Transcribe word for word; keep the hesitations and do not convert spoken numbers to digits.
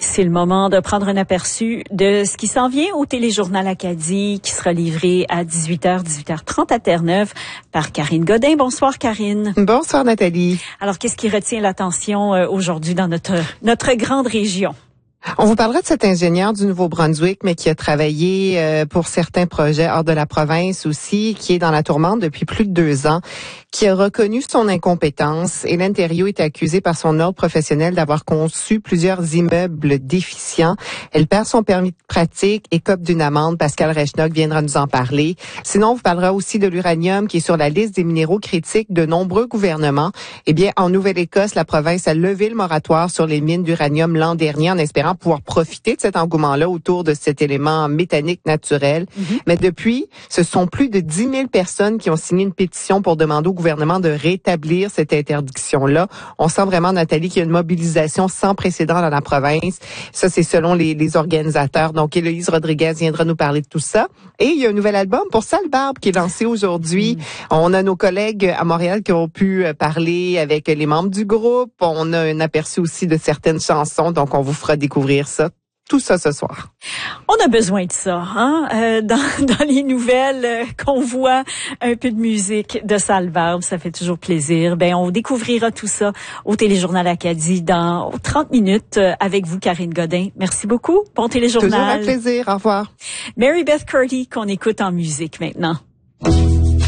C'est le moment de prendre un aperçu de ce qui s'en vient au Téléjournal Acadie qui sera livré à dix-huit heures, dix-huit heures trente à Terre-Neuve par Karine Godin. Bonsoir Karine. Bonsoir Nathalie. Alors, qu'est-ce qui retient l'attention euh, aujourd'hui dans notre notre grande région? On vous parlera de cet ingénieur du Nouveau-Brunswick, mais qui a travaillé euh, pour certains projets hors de la province aussi, qui est dans la tourmente depuis plus de deux ans, qui a reconnu son incompétence. Hélène Thériault est accusée par son ordre professionnel d'avoir conçu plusieurs immeubles déficients. Elle perd son permis de pratique et cope d'une amende. Pascal Rechnock viendra nous en parler. Sinon, on vous parlera aussi de l'uranium qui est sur la liste des minéraux critiques de nombreux gouvernements. Eh bien, en Nouvelle-Écosse, la province a levé le moratoire sur les mines d'uranium l'an dernier en espérant pouvoir profiter de cet engouement-là autour de cet élément métallique naturel. Mm-hmm. Mais depuis, ce sont plus de dix mille personnes qui ont signé une pétition pour demander au gouvernement de rétablir cette interdiction-là. On sent vraiment, Nathalie, qu'il y a une mobilisation sans précédent dans la province. Ça, c'est selon les, les organisateurs. Donc, Héloïse Rodriguez viendra nous parler de tout ça. Et il y a un nouvel album pour Sale Barbe qui est lancé aujourd'hui. Mm. On a nos collègues à Montréal qui ont pu parler avec les membres du groupe. On a un aperçu aussi de certaines chansons. Donc, on vous fera découvrir ça, tout ça ce soir. On a besoin de ça, hein, euh, dans, dans les nouvelles euh, qu'on voit un peu de musique de Sale Barbe, ça fait toujours plaisir. Ben, on découvrira tout ça au Téléjournal Acadie dans trente minutes euh, avec vous, Karine Godin. Merci beaucoup. Bon Téléjournal. Toujours un plaisir. Au revoir. Mary Beth Curdy qu'on écoute en musique maintenant.